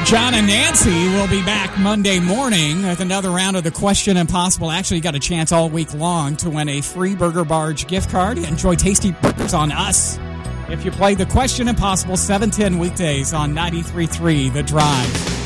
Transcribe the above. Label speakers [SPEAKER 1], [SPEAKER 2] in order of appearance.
[SPEAKER 1] John and Nancy will be back Monday morning with another round of the Question Impossible. Actually, you got a chance all week long to win a free Burger Barge gift card. Enjoy tasty burgers on us if you play the Question Impossible 7:10 weekdays on 93.3 The Drive.